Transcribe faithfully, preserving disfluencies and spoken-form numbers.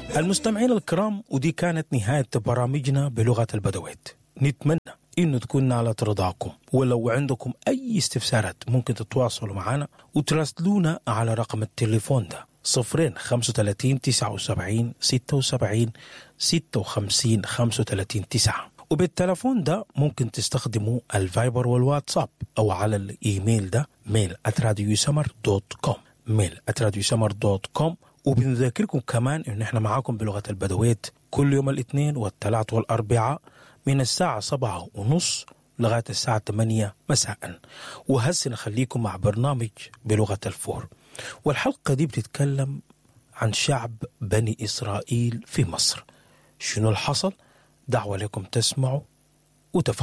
المستمعين الكرام، ودي كانت نهاية برامجنا بلغة البدويت. نتمنى إنه تكون نالت رضاكم، ولو عندكم أي استفسارات ممكن تتواصلوا معنا وتراسلونا على رقم التليفون ده صفرين خمسة وثلاثين تسعة وسبعين ستة وسبعين ستة وخمسين خمسة وثلاثين تسعة. وبالتلفون ده ممكن تستخدموا الفايبر والواتساب، أو على الإيميل ده ميل آت راديو سمر دوت كوم ميل آت راديو سمر دوت كوم. وبنذكركم كمان إن إحنا معاكم بلغة البدويت كل يوم الاثنين والثلاث والأربعاء من الساعة سبعة ونص لغاية الساعة ثمانية مساء. وهسه نخليكم مع برنامج بلغة الفور، والحلقة دي بتتكلم عن شعب بني إسرائيل في مصر. شنو الحصل؟ دعوة لكم تسمعوا وتفهموا.